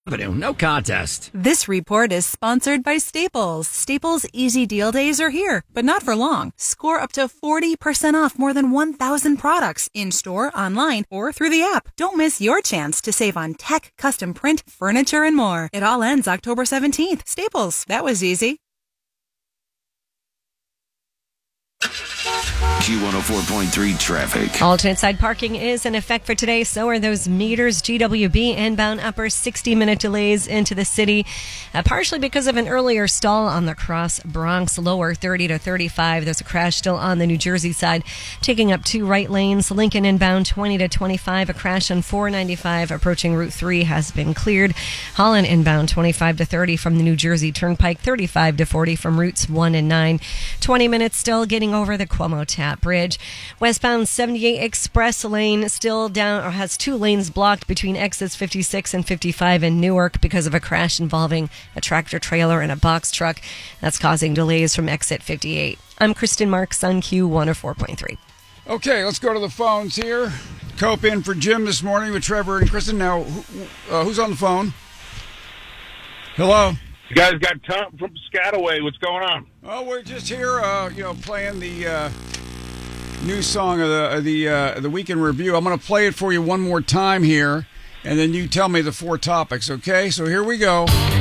No contest. This report is sponsored by Staples. Staples Easy Deal Days are here, but not for long. Score up to 40% off more than 1,000 products in-store, online, or through the app. Don't miss your chance to save on tech, custom print, furniture, and more. It all ends October 17th. Staples. That was easy. Q104.3 traffic. Alternate side parking is in effect for today. So are those meters. GWB inbound upper 60-minute delays into the city, partially because of an earlier stall on the Cross Bronx lower 30 to 35. There's a crash still on the New Jersey side, taking up 2 right lanes. Lincoln inbound 20 to 25. A crash on 495 approaching Route 3 has been cleared. Holland inbound 25 to 30 from the New Jersey Turnpike, 35 to 40 from routes 1 and 9. 20 minutes still getting over the Cuomo Tap Bridge. Westbound 78 Express lane still down, or has 2 lanes blocked between exits 56 and 55 in Newark because of a crash involving a tractor trailer and a box truck. That's causing delays from exit 58. I'm Kristen Marks on Q104.3. Okay, let's go to the phones here. Cope in for Jim this morning with Trevor and Kristen. Now, who's on the phone? Hello? You guys got Tom from Piscataway. What's going on? Oh, we're just here, playing the new song of the weekend review. I'm going to play it for you one more time here, and then you tell me the 4 topics, okay? So here we go.